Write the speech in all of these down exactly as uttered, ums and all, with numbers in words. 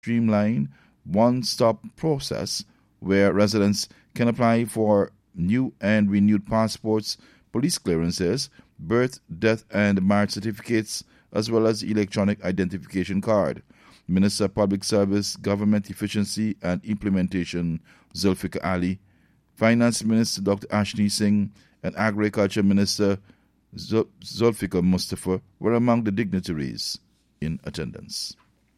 streamlined one-stop process where residents can apply for new and renewed passports, police clearances, birth, death, and marriage certificates, as well as electronic identification card. Minister of Public Service, Government Efficiency and Implementation, Zulfikar Ali, Finance Minister Doctor Ashni Singh, and Agriculture Minister Zulfikar Mustafa were among the dignitaries in attendance.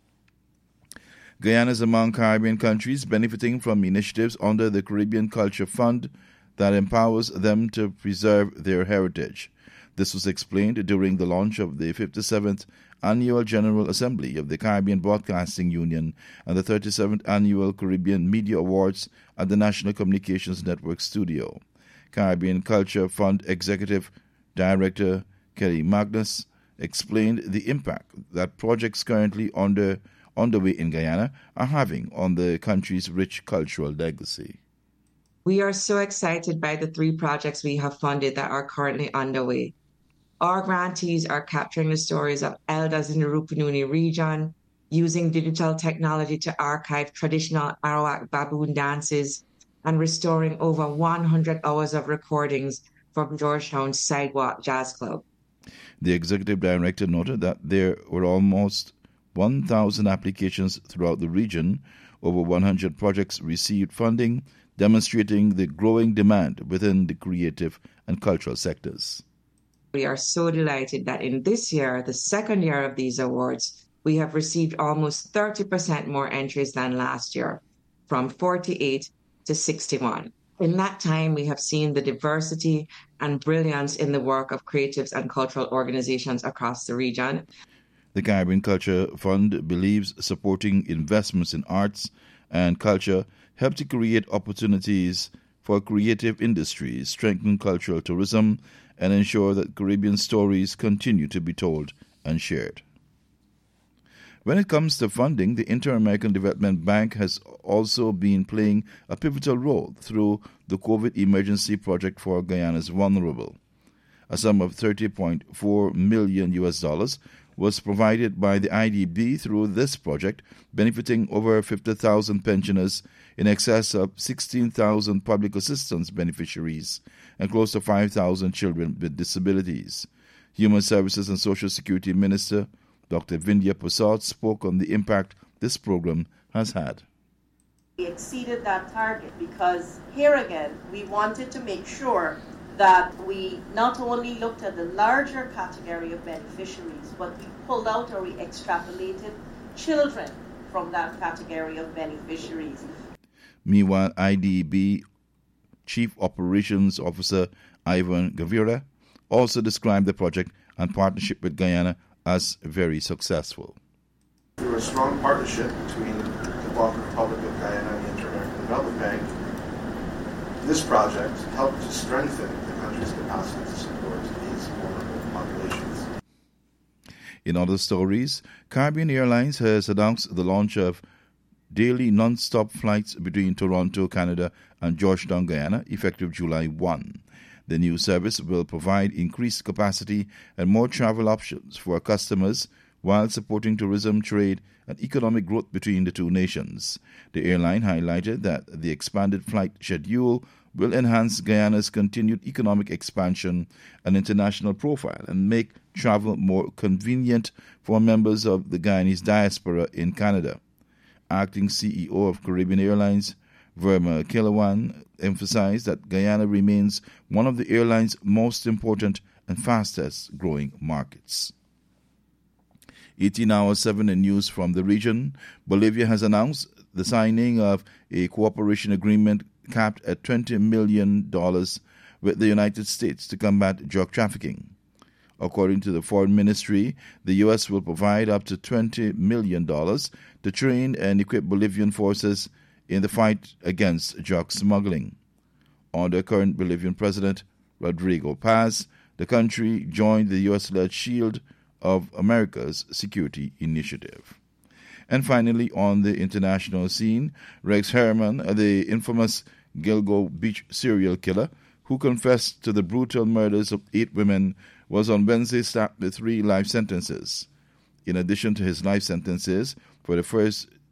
Guyana is among Caribbean countries benefiting from initiatives under the Caribbean Culture Fund that empowers them to preserve their heritage. This was explained during the launch of the fifty-seventh Annual General Assembly of the Caribbean Broadcasting Union and the thirty-seventh Annual Caribbean Media Awards at the National Communications Network Studio. Caribbean Culture Fund Executive Director Kelly Magnus explained the impact that projects currently under, underway in Guyana are having on the country's rich cultural legacy. We are so excited by the three projects we have funded that are currently underway. Our grantees are capturing the stories of elders in the Rupununi region, using digital technology to archive traditional Arawak baboon dances, and restoring over one hundred hours of recordings from Georgetown's Sidewalk Jazz Club. The executive director noted that there were almost one thousand applications throughout the region. Over one hundred projects received funding, demonstrating the growing demand within the creative and cultural sectors. We are so delighted that in this year, the second year of these awards, we have received almost thirty percent more entries than last year, from forty-eight to sixty-one. In that time, we have seen the diversity and brilliance in the work of creatives and cultural organizations across the region. The Caribbean Culture Fund believes supporting investments in arts and culture help to create opportunities for creative industries, strengthen cultural tourism, and ensure that Caribbean stories continue to be told and shared. When it comes to funding, the Inter-American Development Bank has also been playing a pivotal role through the COVID Emergency Project for Guyana's Vulnerable. A sum of thirty point four million U S dollars was provided by the I D B through this project, benefiting over fifty thousand pensioners, in excess of sixteen thousand public assistance beneficiaries, and close to five thousand children with disabilities. Human Services and Social Security Minister Doctor Vindhya Prasad spoke on the impact this program has had. We exceeded that target because here again, we wanted to make sure that we not only looked at the larger category of beneficiaries, but we pulled out or we extrapolated children from that category of beneficiaries. Meanwhile, I D B Chief Operations Officer Ivan Gavira also described the project and partnership with Guyana as very successful. Through a strong partnership between the Democratic Republic of Guyana and the Inter-American Development Bank, this project helped to strengthen the country's capacity to support these vulnerable populations. In other stories, Caribbean Airlines has announced the launch of daily non-stop flights between Toronto, Canada and Georgetown, Guyana, effective July first. The new service will provide increased capacity and more travel options for customers while supporting tourism, trade, and economic growth between the two nations. The airline highlighted that the expanded flight schedule will enhance Guyana's continued economic expansion and international profile and make travel more convenient for members of the Guyanese diaspora in Canada. Acting C E O of Caribbean Airlines, Verma Kilawan, emphasized that Guyana remains one of the airline's most important and fastest growing markets. eighteen hours seven in news from the region. Bolivia has announced the signing of a cooperation agreement capped at twenty million dollars with the United States to combat drug trafficking. According to the Foreign Ministry, the U S will provide up to twenty million dollars to train and equip Bolivian forces in the fight against drug smuggling. Under current Bolivian President Rodrigo Paz, the country joined the U S-led Shield of America's security initiative. And finally, on the international scene, Rex Herman, the infamous Gilgo Beach serial killer who confessed to the brutal murders of eight women, was on Wednesday slapped with three life sentences. In addition to his life sentences for the first